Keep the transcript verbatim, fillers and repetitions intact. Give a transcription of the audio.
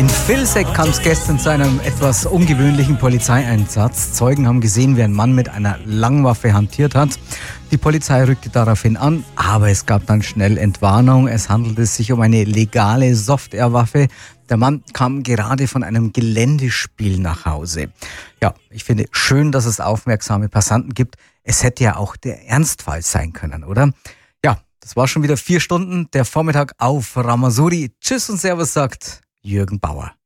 In Vilseck kam es gestern zu einem etwas ungewöhnlichen Polizeieinsatz. Zeugen haben gesehen, wie ein Mann mit einer Langwaffe hantiert hat. Die Polizei rückte daraufhin an, aber es gab dann schnell Entwarnung. Es handelte sich um eine legale Soft-Air-Waffe. Der Mann kam gerade von einem Geländespiel nach Hause. Ja, ich finde schön, dass es aufmerksame Passanten gibt. Es hätte ja auch der Ernstfall sein können, oder? Ja, das war schon wieder vier Stunden, der Vormittag auf Ramasuri. Tschüss und Servus, sagt Jürgen Bauer.